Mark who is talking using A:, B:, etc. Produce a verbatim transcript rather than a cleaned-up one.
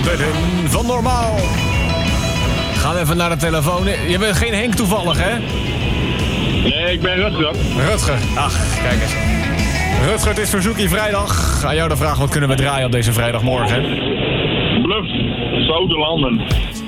A: Bedin van Normaal. Gaan we even naar de telefoon. Je bent geen Henk toevallig, hè?
B: Nee, ik ben Rutger.
A: Rutger. Ach, kijk eens. Rutger, het is Verzoekie Vrijdag. Aan jou de vraag, wat kunnen we draaien op deze vrijdagmorgen?
B: Bluff, Zouderlanden.